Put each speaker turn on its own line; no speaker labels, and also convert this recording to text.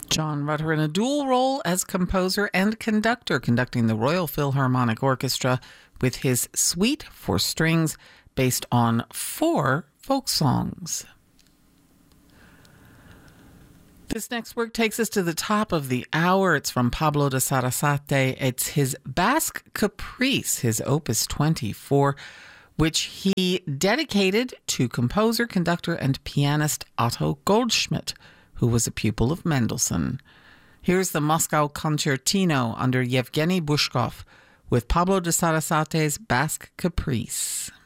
John Rutter in a dual role as composer and conductor, conducting the Royal Philharmonic Orchestra with his Suite for Strings based on 4 folk songs. This next work takes us to the top of the hour. It's from Pablo de Sarasate. It's his Basque Caprice, his Opus 24, which he dedicated to composer, conductor, and pianist Otto Goldschmidt, who was a pupil of Mendelssohn. Here's the Moscow Concertino under Yevgeny Bushkov with Pablo de Sarasate's Basque Caprice.